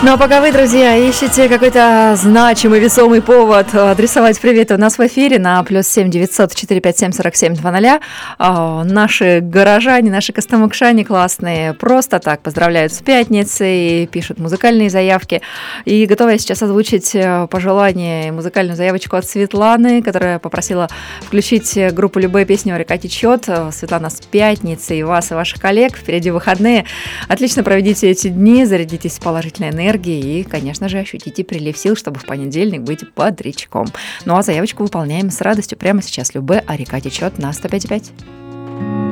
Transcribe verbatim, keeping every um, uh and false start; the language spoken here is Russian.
Ну а пока вы, друзья, ищете какой-то значимый, весомый повод адресовать привет у нас в эфире на плюс семь девятьсот четыре пять семь сорок семь два ноля, наши горожане, наши костомукшане классные просто так поздравляют с пятницей, пишут музыкальные заявки. И готова я сейчас озвучить пожелание, музыкальную заявочку от Светланы, которая попросила включить группу «Любэ» песню «Река течет». Светлана, с пятницей вас и ваших коллег, впереди выходные. Отлично проведите эти дни, зарядитесь положительной энергией и, конечно же, ощутите прилив сил, чтобы в понедельник быть бодрячком. Ну а заявочку выполняем с радостью прямо сейчас. «Любэ», а «Река течет» на сто пять и пять.